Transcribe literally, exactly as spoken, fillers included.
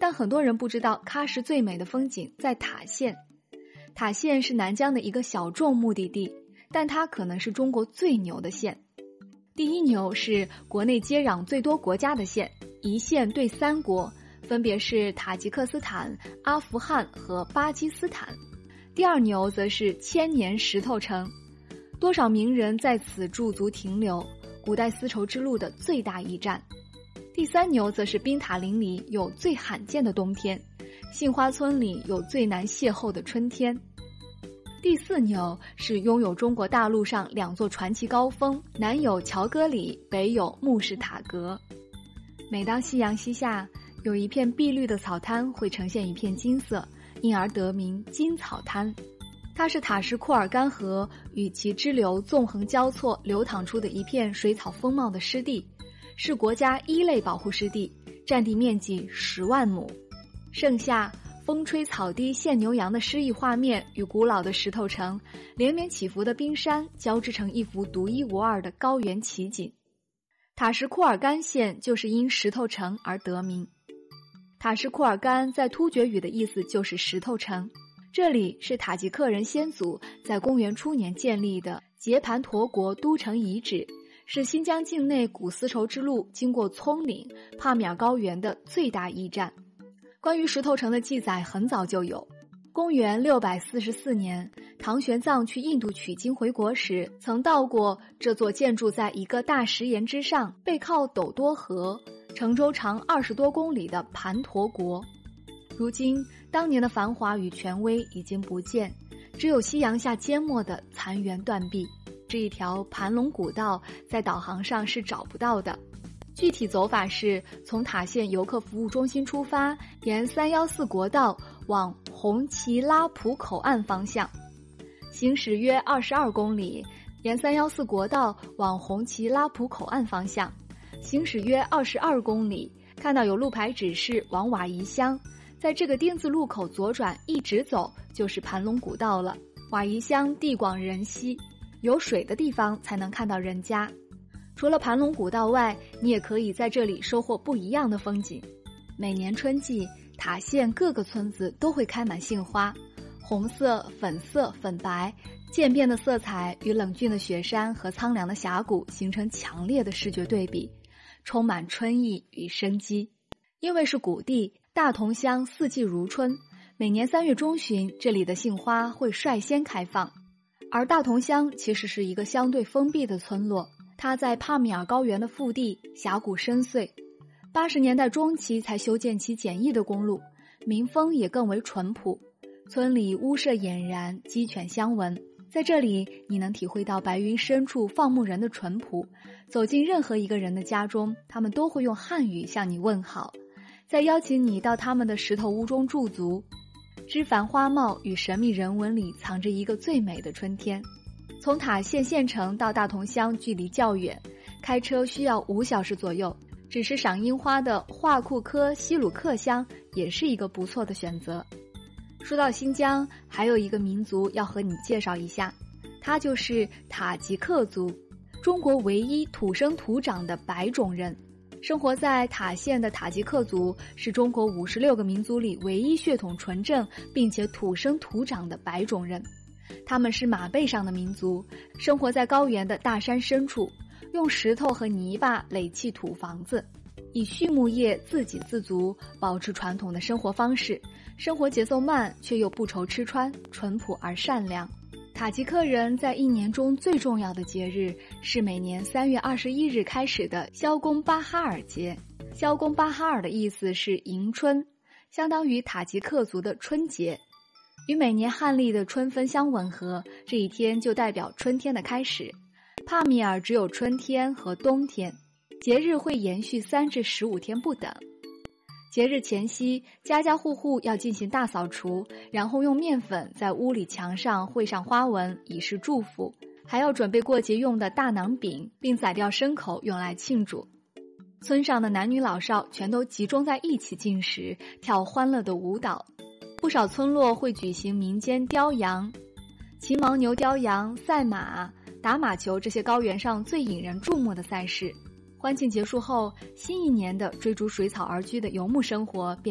但很多人不知道喀什最美的风景在塔县。塔县是南疆的一个小众目的地，但它可能是中国最牛的县。第一牛是国内接壤最多国家的县，一县对三国，分别是塔吉克斯坦、阿富汗和巴基斯坦。第二牛则是千年石头城，多少名人在此驻足停留，古代丝绸之路的最大驿站。第三牛则是冰塔林里有最罕见的冬天，杏花村里有最难邂逅的春天。第四牛是拥有中国大陆上两座传奇高峰，南有乔戈里，北有慕士塔格。每当夕阳西下，有一片碧绿的草滩会呈现一片金色，因而得名金草滩。它是塔什库尔干河与其支流纵横交错流淌出的一片水草丰茂的湿地，是国家一类保护湿地，占地面积十万亩。盛夏风吹草低见牛羊的诗意画面与古老的石头城连绵起伏的冰山交织成一幅独一无二的高原奇景。塔什库尔干县就是因石头城而得名。塔什库尔干在突厥语的意思就是石头城，这里是塔吉克人先祖在公元初年建立的杰盘陀国都城遗址，是新疆境内古丝绸之路经过葱岭、帕米尔高原的最大驿站。关于石头城的记载很早就有，公元六百四十四年，唐玄奘去印度取经回国时，曾到过这座建筑在一个大石岩之上，背靠斗多河，城周长二十多公里的盘陀国。如今，当年的繁华与权威已经不见，只有夕阳下缄默的残垣断壁。这一条盘龙古道在导航上是找不到的。具体走法是从塔县游客服务中心出发，沿三一四国道往红旗拉普口岸方向，行驶约二十二公里，沿三一四国道往红旗拉普口岸方向，行驶约二十二公里，看到有路牌指示往瓦宜乡，在这个丁字路口左转一直走就是盘龙古道了。瓦宜乡地广人稀，有水的地方才能看到人家。除了盘龙古道外，你也可以在这里收获不一样的风景。每年春季，塔县各个村子都会开满杏花，红色、粉色、粉白渐变的色彩与冷峻的雪山和苍凉的峡谷形成强烈的视觉对比，充满春意与生机。因为是谷地，大同乡四季如春，每年三月中旬，这里的杏花会率先开放。而大同乡其实是一个相对封闭的村落，它在帕米尔高原的腹地，峡谷深邃。八十年代中期才修建起简易的公路，民风也更为淳朴。村里屋舍俨然，鸡犬相闻。在这里，你能体会到白云深处放牧人的淳朴。走进任何一个人的家中，他们都会用汉语向你问好，再邀请你到他们的石头屋中驻足。枝繁花茂与神秘人文里藏着一个最美的春天。从塔县县城到大同乡距离较远，开车需要五小时左右。只是赏樱花的华库科西鲁克乡也是一个不错的选择。说到新疆，还有一个民族要和你介绍一下，它就是塔吉克族，中国唯一土生土长的白种人。生活在塔县的塔吉克族是中国五十六个民族里唯一血统纯正并且土生土长的白种人。他们是马背上的民族，生活在高原的大山深处，用石头和泥巴垒砌土房子，以畜牧业自给自足，保持传统的生活方式，生活节奏慢却又不愁吃穿，淳朴而善良。塔吉克人在一年中最重要的节日是每年三月二十一日开始的肖公巴哈尔节。肖公巴哈尔的意思是迎春，相当于塔吉克族的春节，与每年汉历的春分相吻合，这一天就代表春天的开始。帕米尔只有春天和冬天，节日会延续三至十五天不等。节日前夕，家家户户要进行大扫除，然后用面粉在屋里墙上绘上花纹，以示祝福。还要准备过节用的大馕饼，并宰掉牲口用来庆祝。村上的男女老少全都集中在一起进食，跳欢乐的舞蹈。不少村落会举行民间雕羊、骑牦牛雕羊、赛马、打马球这些高原上最引人注目的赛事。欢庆结束后，新一年的追逐水草而居的游牧生活便